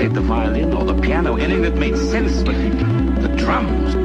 played the violin or the piano, anything that made sense, but the drums,